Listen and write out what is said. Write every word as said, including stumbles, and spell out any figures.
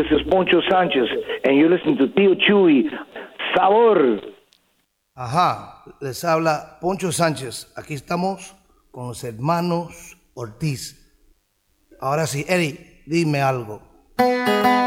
This is Poncho Sanchez, and you listen to Tío Chuy. Sabor. Ajá, les habla Poncho Sánchez. Aquí estamos con los hermanos Ortiz. Ahora sí, Eddie, dime algo.